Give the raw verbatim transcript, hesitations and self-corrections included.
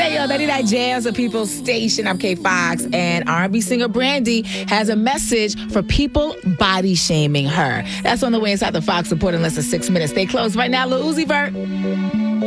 say, yo, ninety-nine Jams, the People's Station. I'm K Fox, and R and B singer Brandy has a message for people body shaming her. That's on the way inside the Fox Report in less than six minutes. Stay close right now, Lil Uzi Vert.